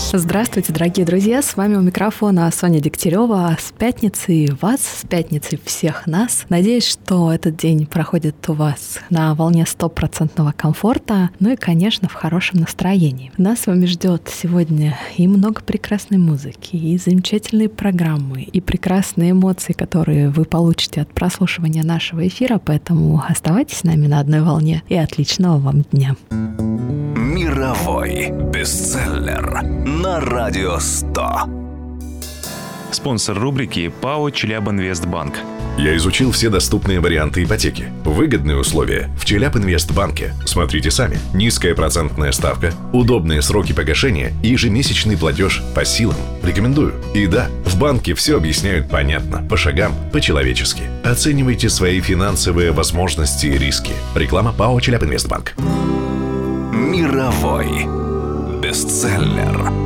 Здравствуйте, дорогие друзья, с вами у микрофона Соня Дегтярева. С пятницей вас, с пятницей всех нас. Надеюсь, что этот день проходит у вас на волне 100% комфорта, ну и, конечно, в хорошем настроении. Нас с вами ждет сегодня и много прекрасной музыки, и замечательные программы, и прекрасные эмоции, которые вы получите от прослушивания нашего эфира, поэтому оставайтесь с нами на одной волне и отличного вам дня. Мировой бестселлер на Радио 100. Спонсор рубрики ПАО «Челябинвестбанк». Я изучил все доступные варианты ипотеки. Выгодные условия в Челябинвестбанке. Смотрите сами. Низкая процентная ставка, удобные сроки погашения и ежемесячный платеж по силам. Рекомендую. И да, в банке все объясняют понятно, по шагам, по-человечески. Оценивайте свои финансовые возможности и риски. Реклама ПАО «Челябинвестбанк». Мировой бестселлер.